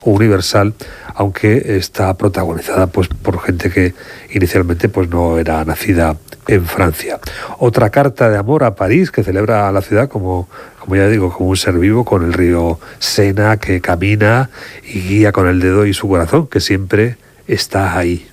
universal, aunque está protagonizada pues por gente que inicialmente pues no era nacida en Francia. Otra carta de amor a París, que celebra a la ciudad como ya digo, como un ser vivo, con el río Sena que camina y guía con el dedo y su corazón, que siempre está ahí.